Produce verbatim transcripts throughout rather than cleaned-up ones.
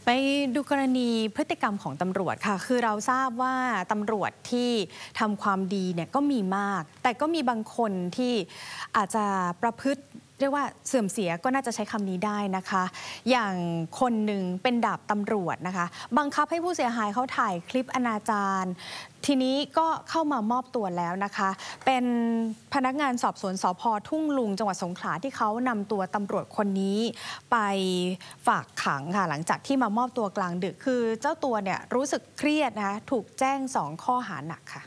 ไปดูกรณีพฤติกรรมของตำรวจค่ะคือเราทราบว่าตำรวจที่ทำความดีเนี่ยก็มีมากแต่ก็มีบางคนที่อาจจะประพฤติเรียกว่าเสื่อมเสียก็น่าจะใช้คำนี้ได้นะคะอย่างคนหนึ่งเป็นดาบตำรวจนะคะบังคับให้ผู้เสียหายเขาถ่ายคลิปอนาจารทีนี้ก็เข้ามามอบตัวแล้วนะคะเป็นพนักงานสอบสวนสภ.ทุ่งลุงจังหวัดสงขลาที่เขานำตัวตำรวจคนนี้ไปฝากขังค่ะหลังจากที่มามอบตัวกลางดึกคือเจ้าตัวเนี่ยรู้สึกเครียดนะคะถูกแจ้งสองข้อหาหนักค่ะ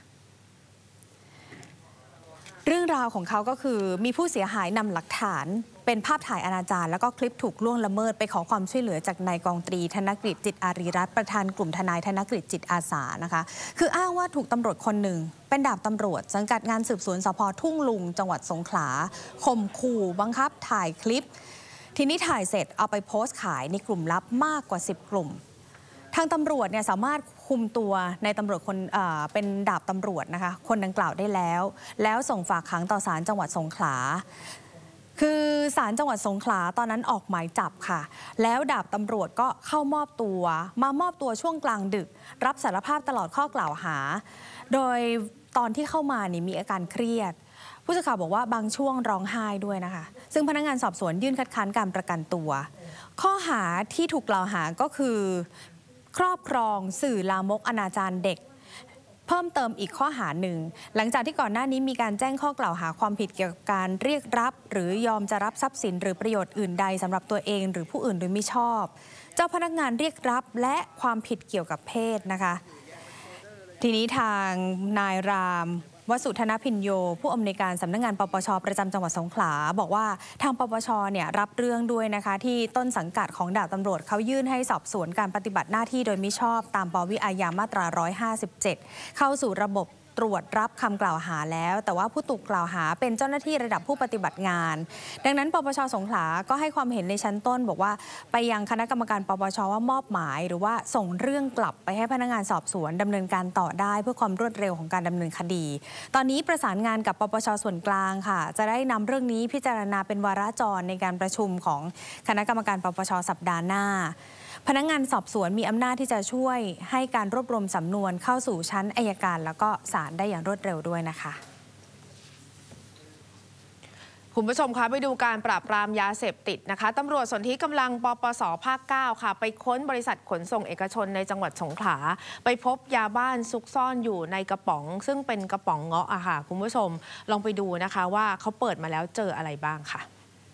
เรื่องราวของเขาก็คือมีผู้เสียหายนำหลักฐานเป็นภาพถ่ายอนาจารแล้วก็คลิปถูกล่วงละเมิดไปขอความช่วยเหลือจากนายกองตรีธนกฤษจิตอารีรัตน์ประธานกลุ่มทนายธนกฤษจิตอาสานะคะคืออ้างว่าถูกตำรวจคนหนึ่งเป็นดาบตำรวจสังกัดงานสืบสวนสภ.ทุ่งลุงจังหวัดสงขลาข่มขู่บังคับถ่ายคลิปทีนี้ถ่ายเสร็จเอาไปโพสต์ขายในกลุ่มลับมากกว่าสิบกลุ่มทางตำรวจเนี่ยสามารถคุมตัวในตำรวจคนเอ่อเป็นดาบตำรวจนะคะคนดังกล่าวได้แล้วแล้วส่งฝากขังต่อศาลจังหวัดสงขลาคือศาลจังหวัดสงขลาตอนนั้นออกหมายจับค่ะแล้วดาบตำรวจก็เข้ามอบตัวมามอบตัวช่วงกลางดึกรับสารภาพตลอดข้อกล่าวหาโดยตอนที่เข้ามานี่มีอาการเครียดผู้สื่อข่าวบอกว่าบางช่วงร้องไห้ด้วยนะคะซึ่งพนักงานสอบสวนยื่นคัดค้านการประกันตัวข้อหาที่ถูกกล่าวหาก็คือครอบครองสื่อลามกอนาจารเด็กเพิ่มเติมอีกข้อหาหนึ่งหลังจากที่ก่อนหน้านี้มีการแจ้งข้อกล่าวหาความผิดเกี่ยวกับการเรียกรับหรือยอมจะรับทรัพย์สินหรือประโยชน์อื่นใดสำหรับตัวเองหรือผู้อื่นโดยมิชอบเจ้าพนักงานเรียกรับและความผิดเกี่ยวกับเพศนะคะทีนี้ทางนายรามวสุธนพิญโยผู้อำนวยการสำนักงานปปช.ประจำจังหวัดสงขลาบอกว่าทางปปช.เนี่ยรับเรื่องด้วยนะคะที่ต้นสังกัดของดาบตำรวจเขายื่นให้สอบสวนการปฏิบัติหน้าที่โดยมิชอบตามปวิอาญามาตราหนึ่งร้อยห้าสิบเจ็ดเข้าสู่ระบบตรวจรับคำกล่าวหาแล้วแต่ว่าผู้ถูกกล่าวหาเป็นเจ้าหน้าที่ระดับผู้ปฏิบัติงานดังนั้นปปช.สงขลาก็ให้ความเห็นในชั้นต้นบอกว่าไปยังคณะกรรมการปปช.ว่ามอบหมายหรือว่าส่งเรื่องกลับไปให้พนักงานสอบสวนดำเนินการต่อได้เพื่อความรวดเร็วของการดำเนินคดีตอนนี้ประสานงานกับปปช.ส่วนกลางค่ะจะได้นำเรื่องนี้พิจารณาเป็นวาระจรในการประชุมของคณะกรรมการปปช.สัปดาห์หน้าพนักงานสอบสวนมีอำนาจที่จะช่วยให้การรวบรวมสำนวนเข้าสู่ชั้นอัยการแล้วก็ศาลได้อย่างรวดเร็วด้วยนะคะคุณผู้ชมคะไปดูการปราบปรามยาเสพติดนะคะตำรวจสนธิกำลังปปส.ภาคเก้าค่ะไปค้นบริษัทขนส่งเอกชนในจังหวัดสงขลาไปพบยาบ้านซุกซ่อนอยู่ในกระป๋องซึ่งเป็นกระป๋องเงาะอะค่ะคุณผู้ชมลองไปดูนะคะว่าเขาเปิดมาแล้วเจออะไรบ้างค่ะ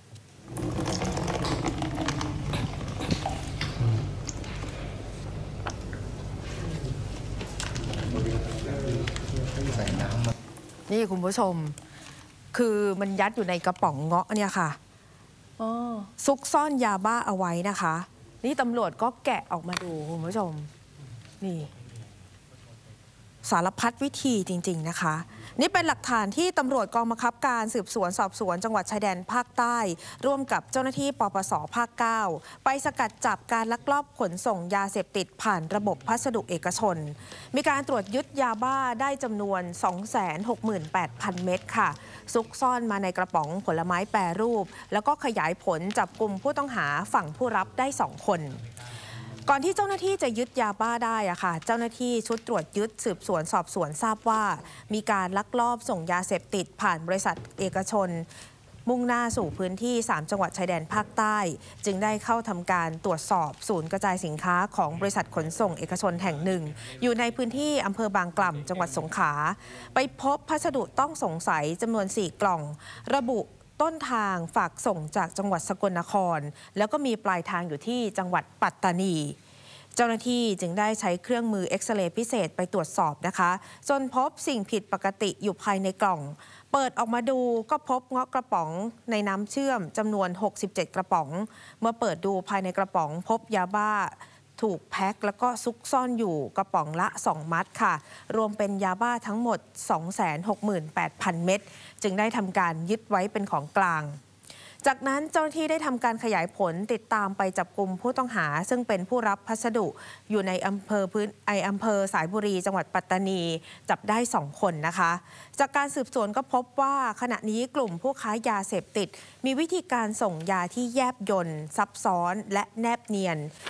นี่คุณผู้ชมคือมันยัดอยู่ในกระป๋องเงาะเนี่ยค่ะซุกซ่อนยาบ้าเอาไว้นะคะนี่ตำรวจก็แกะออกมาดูคุณผู้ชมนี่สารพัดวิธีจริงๆนะคะนี่เป็นหลักฐานที่ตำรวจกองบังคับการสืบสวนสอบสวนจังหวัดชายแดนภาคใต้ร่วมกับเจ้าหน้าที่ปปส.ภาคเก้าไปสกัดจับการลักลอบขนส่งยาเสพติดผ่านระบบพัสดุเอกชนมีการตรวจยึดยาบ้าได้จำนวน สองแสนหกหมื่นแปดพัน เม็ดค่ะซุกซ่อนมาในกระป๋องผลไม้แปรรูปแล้วก็ขยายผลจับกลุ่มผู้ต้องหาฝั่งผู้รับได้สองคนก่อนที่เจ้าหน้าที่จะยึดยาบ้าได้อะค่ะเจ้าหน้าที่ชุดตรวจยึดสืบสวนสอบสวนทราบว่ามีการลักลอบส่งยาเสพติดผ่านบริษัทเอกชนมุ่งหน้าสู่พื้นที่สามจังหวัดชายแดนภาคใต้จึงได้เข้าทำการตรวจสอบศูนย์กระจายสินค้าของบริษัทขนส่งเอกชนแห่งหนึ่งอยู่ในพื้นที่อำเภอบางกล่ำจังหวัดสงขลาไปพบพัสดุต้องสงสัยจำนวนสี่กล่องระบุต้นทางฝากส่งจากจังหวัดสกลนครแล้วก็มีปลายทางอยู่ที่จังหวัดปัตตานีเจ้าหน้าที่จึงได้ใช้เครื่องมือเอ็กซเรย์พิเศษไปตรวจสอบนะคะจนพบสิ่งผิดปกติอยู่ภายในกล่องเปิดออกมาดูก็พบเงาะกระป๋องในน้ำเชื่อมจำนวนหกสิบเจ็ดกระป๋องเมื่อเปิดดูภายในกระป๋องพบยาบ้าถูกแพ็คแล้วก็ซุกซ่อนอยู่กระป๋องละสองมัดค่ะรวมเป็นยาบ้าทั้งหมด สองแสนหกหมื่นแปดพัน เม็ดจึงได้ทำการยึดไว้เป็นของกลางจากนั้นเจ้าหน้าที่ได้ทำการขยายผลติดตามไปจับกุมผู้ต้องหาซึ่งเป็นผู้รับพัสดุอยู่ในอำเภอพื้นไออำเภอสายบุรีจังหวัดปัตตานีจับได้สองคนนะคะจากการสืบสวนก็พบว่าขณะนี้กลุ่มผู้ค้ายาเสพติดมีวิธีการส่งยาที่แยบยลซับซ้อนและแนบเนียน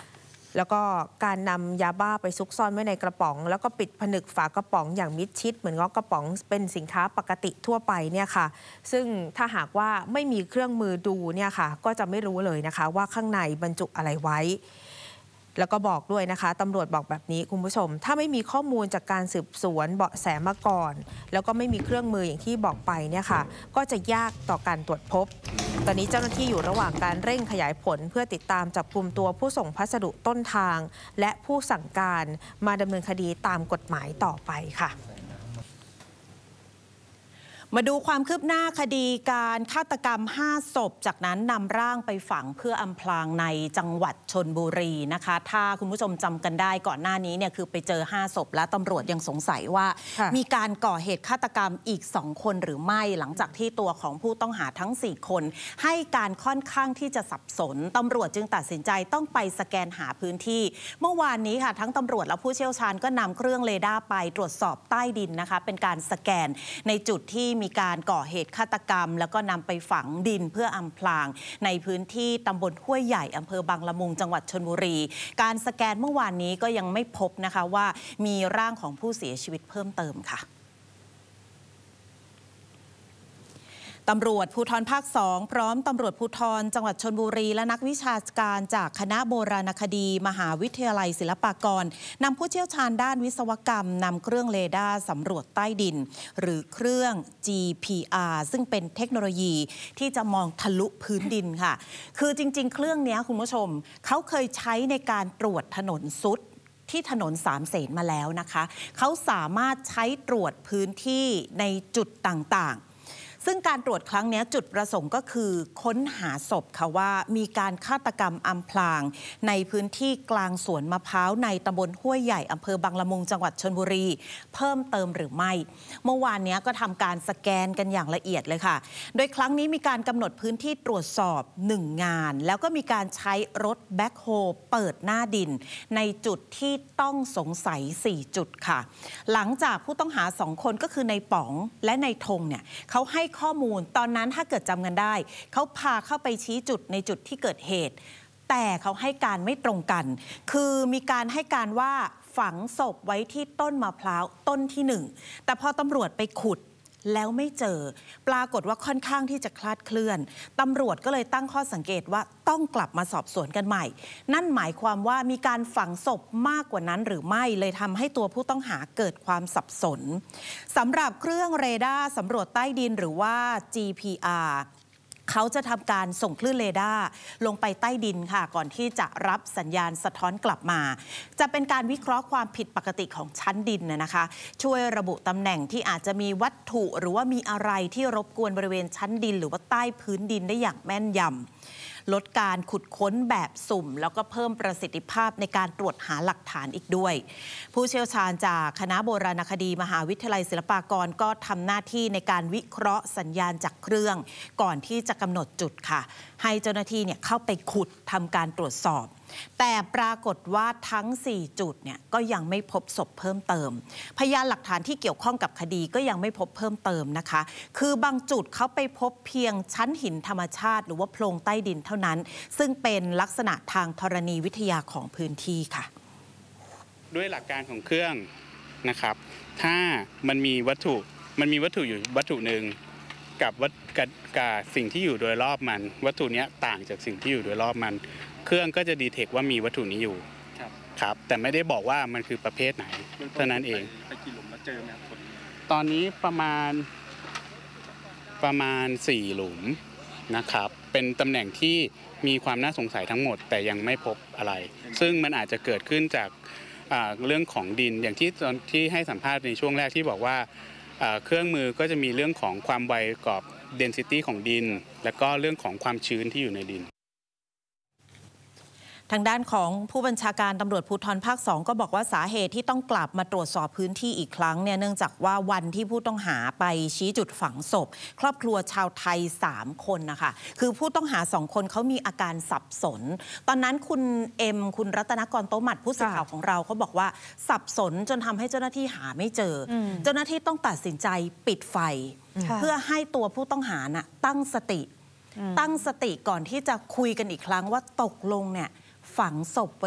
แล้วก็การนำยาบ้าไปซุกซ่อนไว้ในกระป๋องแล้วก็ปิดผนึกฝากระป๋องอย่างมิดชิดเหมือนง้อกระป๋องเป็นสินค้าปกติทั่วไปเนี่ยค่ะซึ่งถ้าหากว่าไม่มีเครื่องมือดูเนี่ยค่ะก็จะไม่รู้เลยนะคะว่าข้างในบรรจุอะไรไว้แล้วก็บอกด้วยนะคะตำรวจบอกแบบนี้คุณผู้ชมถ้าไม่มีข้อมูลจากการสืบสวนเบาะแสมาก่อนแล้วก็ไม่มีเครื่องมืออย่างที่บอกไปเนี่ยค่ะก็จะยากต่อการตรวจพบตอนนี้เจ้าหน้าที่อยู่ระหว่างการเร่งขยายผลเพื่อติดตามจับกุมตัวผู้ส่งพัสดุต้นทางและผู้สั่งการมาดำเนินคดีตามกฎหมายต่อไปค่ะมาดูความคืบหน้าคดีการฆาตกรรมห้าศพจากนั้นนำร่างไปฝังเพื่ออำพรางในจังหวัดชลบุรีนะคะถ้าคุณผู้ชมจำกันได้ก่อนหน้านี้เนี่ยคือไปเจอห้าศพและตำรวจยังสงสัยว่ามีการก่อเหตุฆาตกรรมอีกสองคนหรือไม่หลังจากที่ตัวของผู้ต้องหาทั้งสี่คนให้การค่อนข้างที่จะสับสนตำรวจจึงตัดสินใจต้องไปสแกนหาพื้นที่เมื่อวานนี้ค่ะทั้งตำรวจและผู้เชี่ยวชาญก็นำเครื่องเรดาร์ไปตรวจสอบใต้ดินนะคะเป็นการสแกนในจุดที่มีการก่อเหตุฆาตกรรมแล้วก็นำไปฝังดินเพื่ออำพรางในพื้นที่ตำบลห้วยใหญ่อำเภอบางละมุงจังหวัดชลบุรีการสแกนเมื่อวานนี้ก็ยังไม่พบนะคะว่ามีร่างของผู้เสียชีวิตเพิ่มเติมค่ะตำรวจภูธรภาคสองพร้อมตำรวจภูธรจังหวัดชลบุรีและนักวิชาการจากคณะโบราณคดีมหาวิทยาลัยศิลปากรนำผู้เชี่ยวชาญด้านวิศวกรรมนำเครื่องเรดาร์สำรวจใต้ดินหรือเครื่อง จี พี อาร์ ซึ่งเป็นเทคโนโลยีที่จะมองทะลุพื้นดินค่ะคือจริงๆเครื่องนี้คุณผู้ชมเขาเคยใช้ในการตรวจถนนซุดที่ถนนสามเสนมาแล้วนะคะเขาสามารถใช้ตรวจพื้นที่ในจุดต่างๆซึ่งการตรวจครั้งนี้จุดประสงค์ก็คือค้นหาศพค่ะว่ามีการฆาตกรรมอำพรางในพื้นที่กลางสวนมะพร้าวในตำบลห้วยใหญ่อำเภอบางละมุงจังหวัดชลบุรีเพิ่มเติมหรือไม่เมื่อวานนี้ก็ทำการสแกนกันอย่างละเอียดเลยค่ะโดยครั้งนี้มีการกำหนดพื้นที่ตรวจสอบหนึ่งงานแล้วก็มีการใช้รถแบ็คโฮเปิดหน้าดินในจุดที่ต้องสงสัยสี่จุดค่ะหลังจากผู้ต้องหาสองคนก็คือในป๋องและในธงเนี่ยเขาให้ข้อมูลตอนนั้นถ้าเกิดจำกันได้เขาพาเข้าไปชี้จุดในจุดที่เกิดเหตุแต่เขาให้การไม่ตรงกันคือมีการให้การว่าฝังศพไว้ที่ต้นมะพร้าวต้นที่หนึ่งแต่พอตำรวจไปขุดแล้วไม่เจอปรากฏว่าค่อนข้างที่จะคลาดเคลื่อนตำรวจก็เลยตั้งข้อสังเกตว่าต้องกลับมาสอบสวนกันใหม่นั่นหมายความว่ามีการฝังศพมากกว่านั้นหรือไม่เลยทำให้ตัวผู้ต้องหาเกิดความสับสนสำหรับเครื่องเรดาร์สำรวจใต้ดินหรือว่า จี พี อาร์เขาจะทำการส่งคลื่นเรดาร์ลงไปใต้ดินค่ะก่อนที่จะรับสัญญาณสะท้อนกลับมาจะเป็นการวิเคราะห์ความผิดปกติของชั้นดินนะคะช่วยระบุตำแหน่งที่อาจจะมีวัตถุหรือว่ามีอะไรที่รบกวนบริเวณชั้นดินหรือว่าใต้พื้นดินได้อย่างแม่นยำลดการขุดค้นแบบสุ่มแล้วก็เพิ่มประสิทธิภาพในการตรวจหาหลักฐานอีกด้วยผู้เชี่ยวชาญจากคณะโบราณคดีมหาวิทยาลัยศิลปากรก็ทำหน้าที่ในการวิเคราะห์สัญญาณจากเครื่องก่อนที่จะกำหนดจุดค่ะให้เจ้าหน้าที่เนี่ยเข้าไปขุดทำการตรวจสอบแต่ปรากฏว่าทั้งสี่จุดเนี่ยก็ยังไม่พบศพเพิ่มเติมพยานหลักฐานที่เกี่ยวข้องกับคดีก็ยังไม่พบเพิ่มเติมนะคะคือบางจุดเขาไปพบเพียงชั้นหินธรรมชาติหรือว่าโพรงใต้ดินเท่านั้นซึ่งเป็นลักษณะทางธรณีวิทยาของพื้นที่ค่ะด้วยหลักการของเครื่องนะครับถ้ามันมีวัตถุมันมีวัตถุอยู่วัตถุหนึ่งกับวัตกับกับสิ่งที่อยู่โดยรอบมันวัตถุนี้ต่างจากสิ่งที่อยู่โดยรอบมันเครื่องก็จะดีเทคว่ามีวัตถุนี้อยู่ครับแต่ไม่ได้บอกว่ามันคือประเภทไหนเท่านั้นเองไปกี่หลุมแล้วเจอไหมครับตอนนี้ประมาณประมาณสี่หลุมนะครับเป็นตำแหน่งที่มีความน่าสงสัยทั้งหมดแต่ยังไม่พบอะไรซึ่งมันอาจจะเกิดขึ้นจากเรื่องของดินอย่างที่ตอนที่ให้สัมภาษณ์ในช่วงแรกที่บอกว่าเครื่องมือก็จะมีเรื่องของความไวกับ density ของดินและก็เรื่องของความชื้นที่อยู่ในดินทางด้านของผู้บัญชาการตำรวจภูธรภาคสองก็บอกว่าสาเหตุที่ต้องกลับมาตรวจสอบพื้นที่อีกครั้งเนี่ยเนื่องจากว่าวันที่ผู้ต้องหาไปชี้จุดฝังศพครอบครัวชาวไทยสามคนนะคะคือผู้ต้องหาสองคนเขามีอาการสับสนตอนนั้นคุณเอ็มคุณรัตนกรโตมัดผู้สื่อข่าวของเราเขาบอกว่าสับสนจนทำให้เจ้าหน้าที่หาไม่เจอเจ้าหน้าที่ต้องตัดสินใจปิดไฟเพื่อให้ตัวผู้ต้องหาน่ะตั้งสติตั้งสติก่อนที่จะคุยกันอีกครั้งว่าตกลงเนี่ยฝังศพ